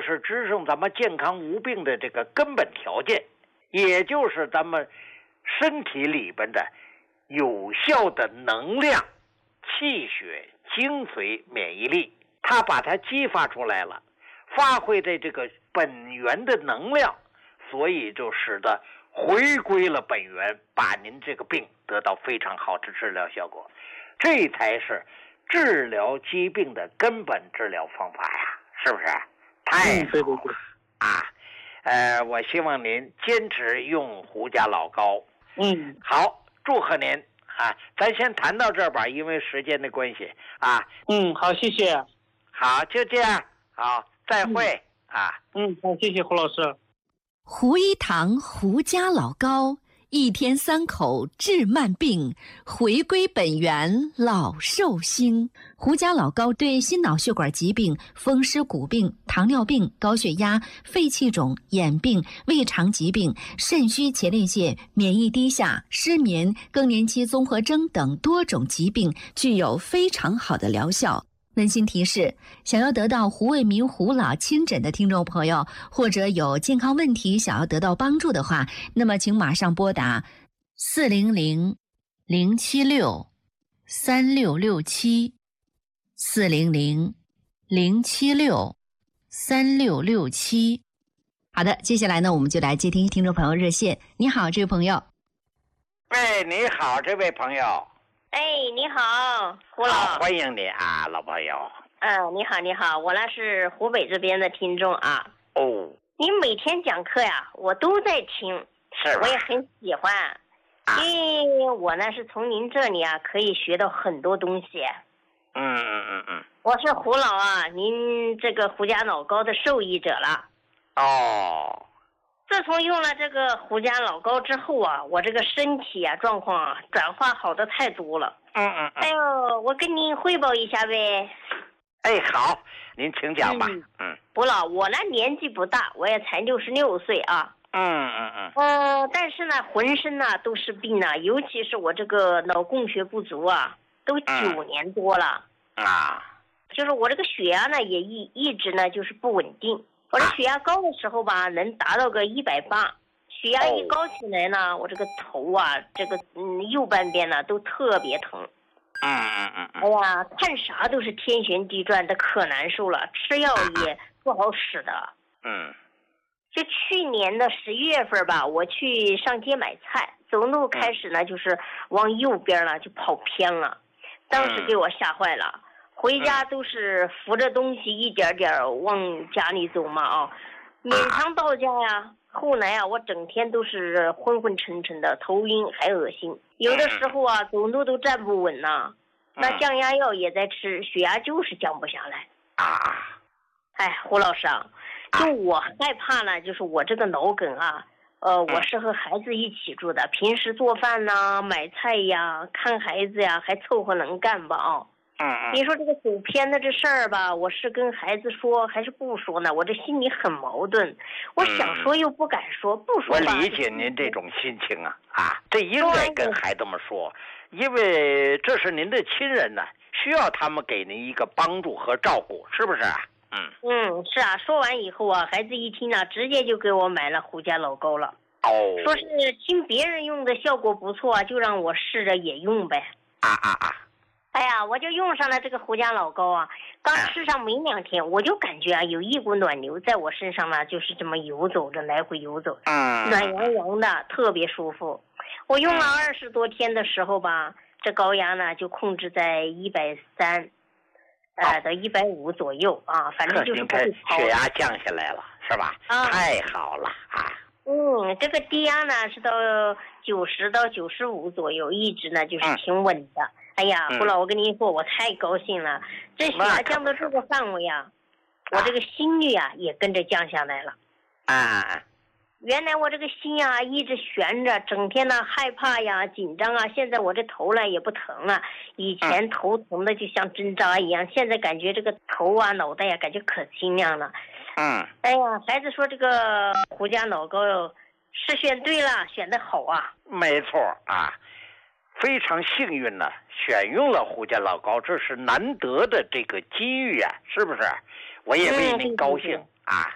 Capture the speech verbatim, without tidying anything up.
就是支撑咱们健康无病的这个根本条件，也就是咱们身体里边的有效的能量、气血、精髓、免疫力，它把它激发出来了，发挥的这个本源的能量，所以就使得回归了本源，把您这个病得到非常好的治疗效果，这才是治疗疾病的根本治疗方法呀，是不是？太好了啊！呃，我希望您坚持用胡家老膏。 嗯， 好，祝贺您啊！咱先谈到这儿吧，因为时间的关系啊。 嗯，好，谢谢。 好，就这样，好，再会、嗯、啊。 嗯，好，谢谢胡老师。 胡一堂胡家老膏，一天三口治慢病，回归本源老寿星。胡家老膏对心脑血管疾病、风湿骨病、糖尿病、高血压、肺气肿、眼病、胃肠疾病、肾虚前列腺、免疫低下、失眠、更年期综合征等多种疾病具有非常好的疗效。温馨提示：想要得到胡卫民胡老亲诊的听众朋友，或者有健康问题想要得到帮助的话，那么请马上拨打四零零零七六三六六七四零零零七六三六六七。好的，接下来呢，我们就来接听听众朋友热线。你好，这位朋友。 喂，你好，这位朋友。 哎，你好，胡老， 欢迎你啊，老朋友。 嗯，你好，你好，我呢是湖北这边的听众啊。 哦， 你每天讲课呀，我都在听， 是吧？ 我也很喜欢，啊、因为我呢是从您这里啊可以学到很多东西。 嗯嗯嗯嗯。 我是胡老啊，您这个胡家老膏的受益者了。 哦。 自从用了这个胡家老膏之后啊，我这个身体啊状况啊转化好的太多了。 嗯嗯嗯。 哎呦，我跟您汇报一下呗。 哎，好，您请讲吧。嗯。嗯胡老，我呢年纪不大，我也才六十六岁啊。 嗯嗯嗯。 呃，但是呢，浑身呢都是病啊，尤其是我这个脑供血不足啊，都九年多了。 嗯、啊。 就是我这个血压呢也一一直呢就是不稳定。我这血压高的时候吧，能达到个一百八，血压一高起来呢，我这个头啊，这个嗯右半边呢都特别疼。 嗯嗯嗯嗯。 哎呀，看啥都是天旋地转的，可难受了，吃药也不好使的。 嗯。 就去年的十一月份吧，我去上街买菜，走路开始呢就是往右边了，就跑偏了，当时给我吓坏了。回家都是扶着东西一点点往家里走嘛啊，勉强到家呀。后来啊，我整天都是昏昏沉沉的，头晕还恶心，有的时候啊走路都站不稳呐。那降压药也在吃，血压就是降不下来。 啊， 哎，胡老师啊，就我害怕呢，就是我这个脑梗啊，呃，我是和孩子一起住的，平时做饭呐、买菜呀、看孩子呀，还凑合能干吧啊。 嗯， 你说这个走偏的这事儿吧，我是跟孩子说还是不说呢？我这心里很矛盾，我想说又不敢说，不说吧。 我理解您这种心情啊啊，这应该跟孩子们说，因为这是您的亲人呢、啊，需要他们给您一个帮助和照顾，是不是啊？嗯嗯，是啊。说完以后啊，孩子一听呢，直接就给我买了胡家老膏了。 哦， 说是听别人用的效果不错，就让我试着也用呗。 啊啊啊！ 哎呀，我就用上了这个胡家老膏啊，刚吃上没两天，我就感觉啊，有一股暖流在我身上呢，就是这么游走着，来回游走， 嗯， 暖洋洋的，特别舒服。我用了二十多天的时候吧，这高压呢就控制在一百三，呃，到一百五左右啊，反正就是不会超。 血压降下来了，是吧？ 啊， 太好了啊！ 嗯，这个低压呢是到九十到九十五左右，一直呢就是挺稳的。嗯哎呀，胡老，我跟您说，我太高兴了，这血压降到这个范围啊，我这个心率啊也跟着降下来了。 啊， 原来我这个心啊一直悬着，整天呢害怕呀、紧张啊，现在我这头呢也不疼了，以前头疼的就像针扎一样，现在感觉这个头啊、脑袋呀、啊、感觉可清亮了。 嗯， 哎呀，孩子说这个胡家老膏是选对了，选得好啊。 没错啊。非常幸运呢，选用了胡家老膏，这是难得的这个机遇啊，是不是？我也为您高兴、嗯、啊！